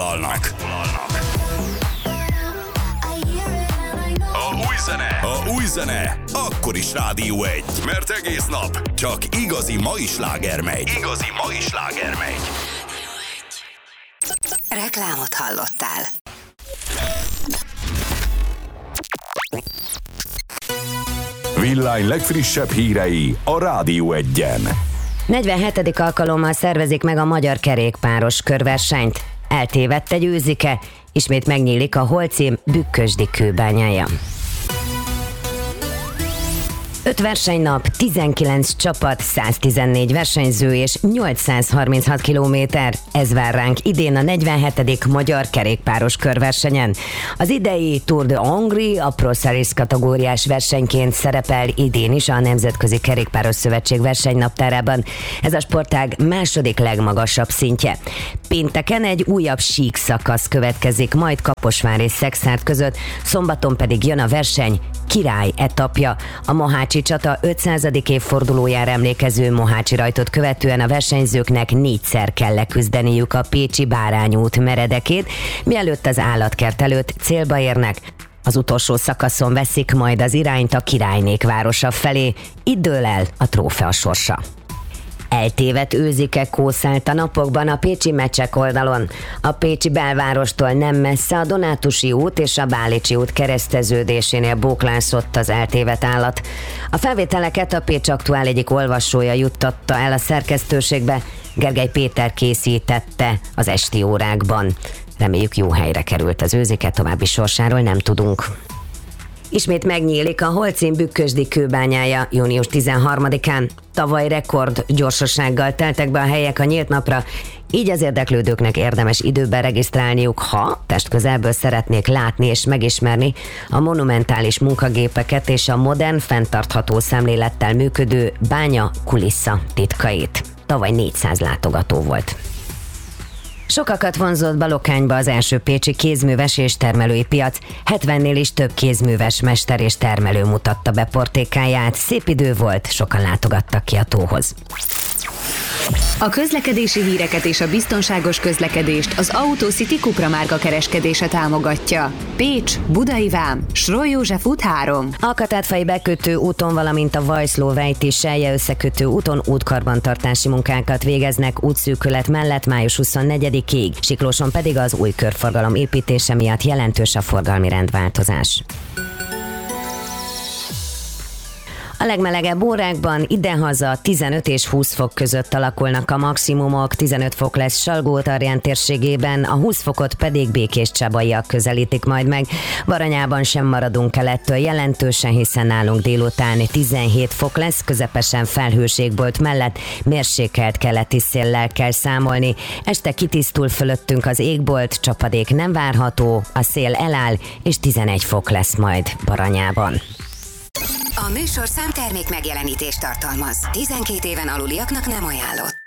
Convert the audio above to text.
megszólalnak. A új zene akkor is Rádió 1, mert egész nap csak igazi mai sláger megy. Reklámot hallottál. Villány legfrissebb hírei a Rádió 1-en. 47. alkalommal szervezik meg a magyar kerékpáros körversenyt. Eltévedt egy őzike, ismét megnyílik a holcím Bükkösdi kőbányája. 5 versenynap, 19 csapat, 114 versenyző és 836 kilométer. Ez vár ránk idén a 47. magyar kerékpáros körversenyen. Az idei Tour de Hongrie a Pro Series kategóriás versenyként szerepel idén is a Nemzetközi Kerékpáros Szövetség versenynaptárában. Ez a sportág második legmagasabb szintje. Pénteken egy újabb sík szakasz következik, majd Kaposvár és Szekszárd között, szombaton pedig jön a verseny király etapja. A Mohácsi csata 500. évfordulójára emlékező Mohácsi rajtot követően a versenyzőknek 4-szer kell leküzdeniük a pécsi Bárányút meredekét, mielőtt az állatkert előtt célba érnek. Az utolsó szakaszon veszik majd az irányt a királynék városa felé, itt dől el a trófea sorsa. Eltévedt őzike kószált a napokban a pécsi mecsek oldalon. A pécsi belvárostól nem messze a Donátusi út és a Bálicsi út kereszteződésénél bóklászott az eltévedt állat. A felvételeket a Pécs Aktuál egyik olvasója juttatta el a szerkesztőségbe, Gergely Péter készítette az esti órákban. Reméljük, jó helyre került az őzike, további sorsáról nem tudunk. Ismét megnyílik a holcím Bükkösdi kőbányája június 13-án. Tavaly rekord gyorsasággal teltek be a helyek a nyílt napra, így az érdeklődőknek érdemes időben regisztrálniuk, ha testközelből szeretnék látni és megismerni a monumentális munkagépeket és a modern, fenntartható szemlélettel működő bánya kulissza titkait. Tavaly 400 látogató volt. Sokakat vonzott Balokányba az első pécsi kézműves és termelői piac. 70-nél is több kézműves mester és termelő mutatta be portékáját. Szép idő volt, sokan látogattak ki a tóhoz. A közlekedési híreket és a biztonságos közlekedést az Autocity Cupra márka kereskedése támogatja. Pécs, Budai Vám, Sroly József út 3. A Katárfai bekötő úton, valamint a Vajszló-Vejti-Selje összekötő úton útkarbantartási munkákat végeznek útszűkület mellett május 24-ig. Siklóson pedig az új körforgalom építése miatt jelentős a forgalmi rendváltozás. A legmelegebb órákban idehaza 15 és 20 fok között alakulnak a maximumok, 15 fok lesz Salgó-Tarján térségében, a 20 fokot pedig Békéscsabaiak közelítik majd meg. Baranyában sem maradunk el ettől jelentősen, hiszen nálunk délután 17 fok lesz, közepesen felhős égbolt mellett mérsékelt keleti széllel kell számolni. Este kitisztul fölöttünk az égbolt, csapadék nem várható, a szél eláll, és 11 fok lesz majd Baranyában. A műsorszám termék megjelenítést tartalmaz. 12 éven aluliaknak nem ajánlott.